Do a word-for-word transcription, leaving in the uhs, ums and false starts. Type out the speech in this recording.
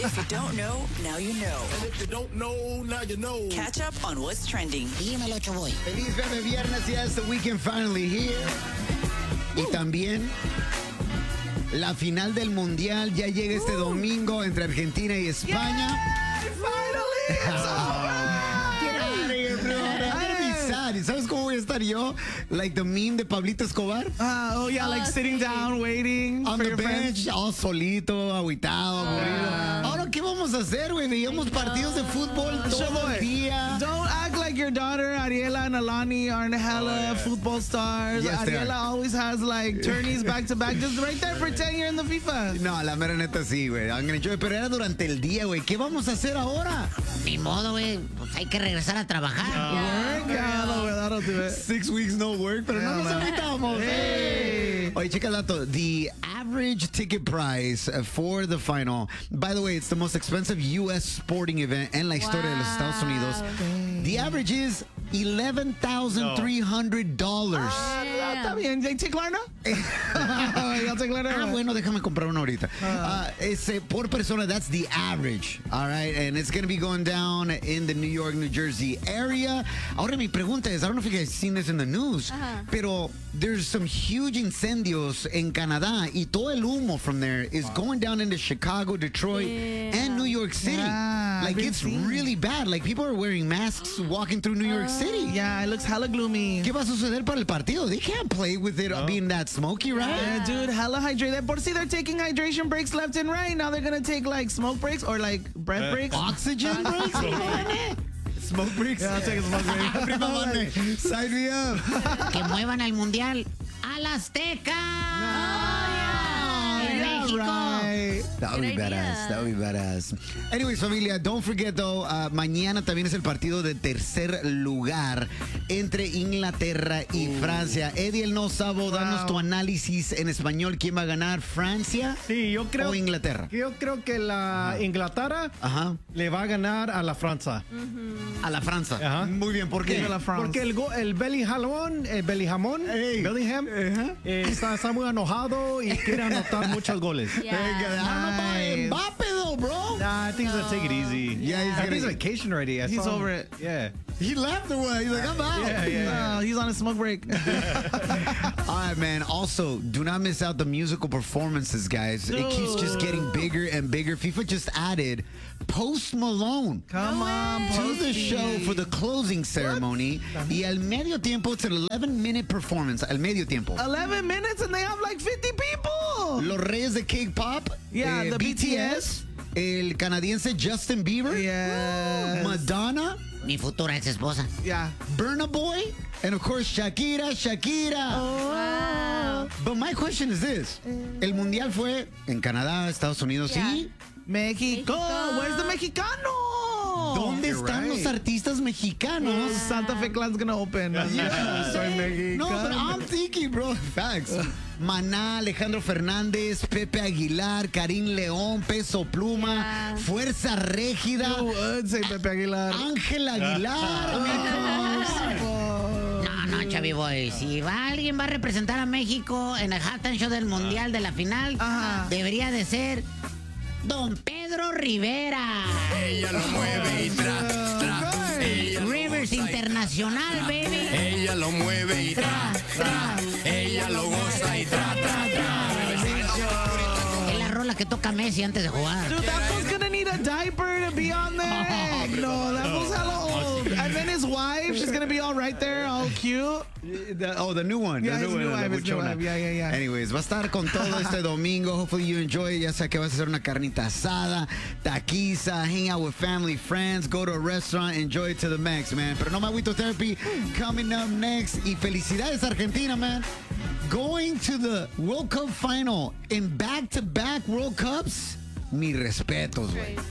If you don't know, now you know. And if you don't know, now you know. Catch up on what's trending. Dímelo, Choboy. Feliz Bebe Viernes, ya es the weekend finally here. Y también la final del Mundial ya llega este domingo entre Argentina y España. Yay, finally! It's over! Get out of here, bro. I'm gonna be sad. ¿Sabes cómo voy a estar yo? Like the meme de Pablito Escobar. Uh, oh, yeah, like Oh, sitting sí. down, waiting On for the your bench, friends. all solito, aguitado, aburrido. Ahora, ¿qué vamos a hacer, güey? Veíamos partidos de fútbol todo Choboy, el día. don't act like your daughter Ariela and Alani aren't hella football stars. Yes, they Ariela are. always has like tourneys back to back. Just right there, pretend you're in the FIFA. No, la mera neta sí, güey. I'm gonna enjoy, pero era durante el día, güey. ¿Qué vamos a hacer ahora? Ni modo, güey. Pues hay que regresar a trabajar. Work? Yeah, no, that'll do it. Six weeks no work, pero no nos agüitamos. Hey. Oye, checa el dato. The average ticket price uh, for the final, by the way, it's the most expensive U S sporting event en la historia de los Estados Unidos. The average is eleven thousand three hundred dollars. Ah, está bien. ¿Ya take Klarna? ¿Ya take Klarna? Ah, bueno, déjame comprar una ahorita. Uh, ese, por persona, that's the average. All right, and it's going to be going down in the New York, New Jersey area. Ahora mi pregunta es, I don't know if you guys seen this in the news, pero there's some huge incendios en Canadá y todo el humo from there is going down into Chicago, Detroit, and New York City. Yeah, I've like, been it's seeing really bad. Like, people are wearing masks walking through New York City. Yeah, it looks hella gloomy. ¿Qué va a suceder para el partido? They can't play with it being that smoky, right? Yeah, dude, hella hydrated. Por si they're taking hydration breaks left and right. Now they're gonna take like smoke breaks or like breath breaks. Oxygen breaks? Smoke breaks? Yeah, I'll take a smoke break. Prima Monday, sign me up. Que muevan al Mundial al Azteca. En México. Right. That would be badass. That would be badass. Anyways, familia, don't forget though, uh, mañana también es el partido de tercer lugar entre Inglaterra y Francia. Eddie el No Sabo, danos tu análisis en español. ¿Quién va a ganar? ¿Francia Sí, yo creo, o Inglaterra? yo creo que la Inglaterra Ajá. le va a ganar a la Francia. A la Francia. Ajá. Muy bien, ¿por qué? Viva la France. Porque el, go- el Bellingham, el Bellingham, Ey. Bellingham Ajá. eh, está, está muy enojado y quiere anotar muchos goles. Venga, I don't know about Nice. Mbappe though, bro. Nah, I think he's gonna take it easy. Yeah, he's I think gonna- he's on vacation already. I He's saw him. over it. Yeah. He left the way. He's like, I'm out. Yeah, yeah. Oh, he's on a smoke break. All right, man. Also, do not miss out the musical performances, guys. It keeps just getting bigger and bigger. FIFA just added Post Malone Come on, to the Posty. show for the closing ceremony. Y al medio tiempo, it's an eleven minute performance. Al medio tiempo. eleven minutes and they have like fifty people. Los Reyes de K-Pop. Yeah, the B T S. El canadiense Justin Bieber. Yes. Madonna. Mi futura ex esposa. Yeah. Burna Boy. And of course, Shakira, Shakira. Oh. But my question is this. El Mundial fue en Canadá, Estados Unidos, ¿sí? Mexico. Where's the Mexicano? ¿Dónde You're están right. los artistas mexicanos? Santa Fe Clan's gonna open. Soy mexicano. No, but I'm thinking, bro. Facts. Maná, Alejandro Fernández, Pepe Aguilar, Karim León, Peso Pluma, Fuerza Régida, You would say Pepe Aguilar. Ángel Aguilar. No, no, Chavi Boy. Si va alguien va a representar a México en el halftime show del Mundial de la final, Ajá. debería de ser Don Pedro Rivera. Ella lo mueve y tra, tra. Ella lo Rivers goza y- Internacional, baby. Ella lo mueve y tra, tra. Ella lo goza y tra, tra, tra. Es la rola que toca Messi antes de jugar. Dude, that fool's gonna need a diaper to be on there. Heck no, that fool's hella old. And then his wife, she's gonna be all right there, all cute. The- oh, the new one. Yeah, the his new new one, la wife, his new buchona. wife. Yeah, yeah, yeah. Anyways, va a estar con todo este domingo. Hopefully you enjoy. Ya sea que vas a hacer una carnita asada, taquiza, hang out with family, friends, go to a restaurant, enjoy it to the max, man. Pero no me agüito therapy coming up next. Y felicidades Argentina, man. Going to the World Cup final in back-to-back World Cups. Mis respetos, güey.